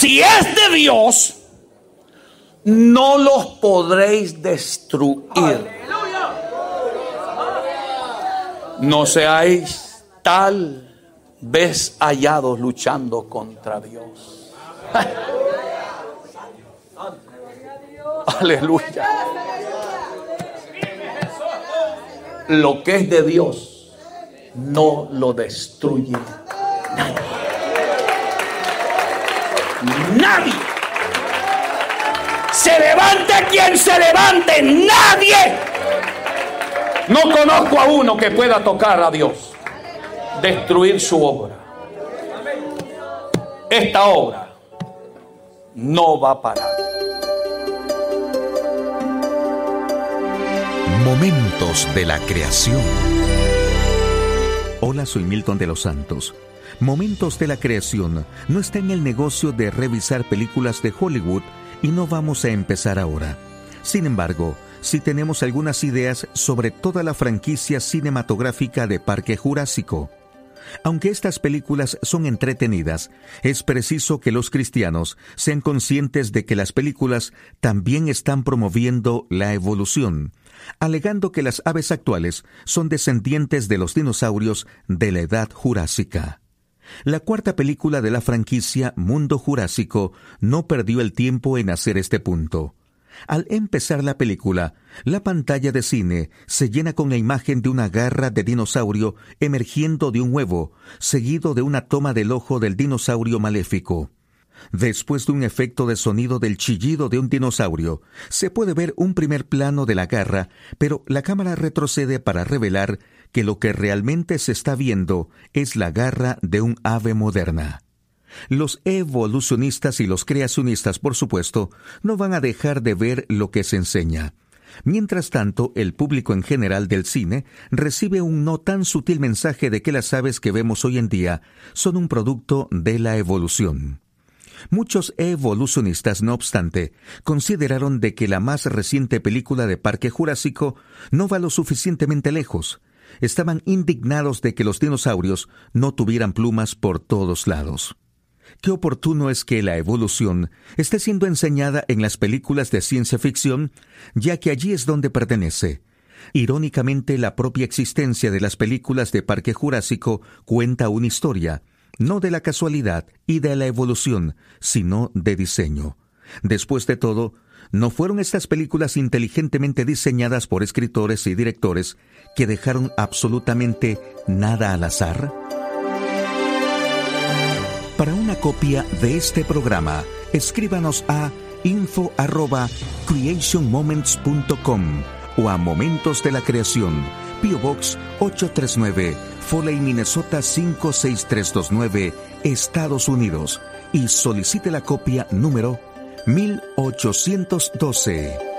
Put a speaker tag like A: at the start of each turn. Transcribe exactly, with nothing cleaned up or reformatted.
A: si es de Dios, no los podréis destruir. No seáis tal vez hallados luchando contra Dios. Aleluya. Lo que es de Dios no lo destruye nadie. Nadie. Se levante quien se levante, nadie. No conozco a uno que pueda tocar a Dios, destruir su obra. Esta obra no va a parar.
B: Momentos de la creación. Hola, soy Milton de los Santos. Momentos de la creación no está en el negocio de revisar películas de Hollywood y no vamos a empezar ahora. Sin embargo, sí tenemos algunas ideas sobre toda la franquicia cinematográfica de Parque Jurásico. Aunque estas películas son entretenidas, es preciso que los cristianos sean conscientes de que las películas también están promoviendo la evolución, alegando que las aves actuales son descendientes de los dinosaurios de la Edad Jurásica. La cuarta película de la franquicia Mundo Jurásico no perdió el tiempo en hacer este punto. Al empezar la película, la pantalla de cine se llena con la imagen de una garra de dinosaurio emergiendo de un huevo, seguido de una toma del ojo del dinosaurio maléfico. Después de un efecto de sonido del chillido de un dinosaurio, se puede ver un primer plano de la garra, pero la cámara retrocede para revelar que lo que realmente se está viendo es la garra de un ave moderna. Los evolucionistas y los creacionistas, por supuesto, no van a dejar de ver lo que se enseña. Mientras tanto, el público en general del cine recibe un no tan sutil mensaje de que las aves que vemos hoy en día son un producto de la evolución. Muchos evolucionistas, no obstante, consideraron de que la más reciente película de Parque Jurásico no va lo suficientemente lejos. Estaban indignados de que los dinosaurios no tuvieran plumas por todos lados. Qué oportuno es que la evolución esté siendo enseñada en las películas de ciencia ficción, ya que allí es donde pertenece. Irónicamente, la propia existencia de las películas de Parque Jurásico cuenta una historia, no de la casualidad y de la evolución, sino de diseño. Después de todo, ¿no fueron estas películas inteligentemente diseñadas por escritores y directores que dejaron absolutamente nada al azar? Para una copia de este programa, escríbanos a info arroba creation moments punto com o a Momentos de la Creación, P O Box ocho tres nueve, Foley, Minnesota cinco seis tres dos nueve, Estados Unidos, y solicite la copia número mil ochocientos doce.